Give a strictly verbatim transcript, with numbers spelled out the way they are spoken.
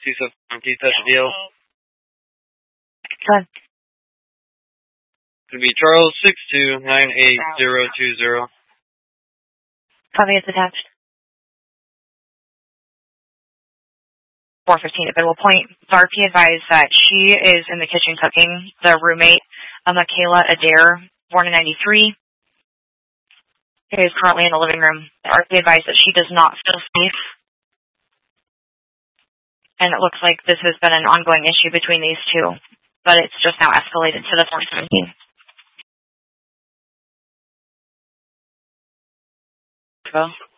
two seven empty, touch D L. Go ahead. It'll be Charles six two nine eight zero two zero. Copy, it's attached. four fifteen at Bidwell Point. Barpy advised that she is in the kitchen cooking. The roommate, uh, Michaela Adair, born in ninety-three, is currently in the living room. Barpy advised that she does not feel safe. And it looks like this has been an ongoing issue between these two, but it's just now escalated to the four seventeen. Well.